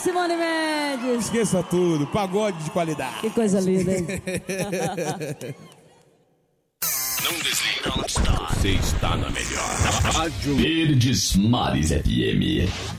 Simone Mendes. Esqueça tudo, pagode de qualidade. Que coisa linda, hein? Não desliga, você está na melhor. Rádio Verdes Mares FM.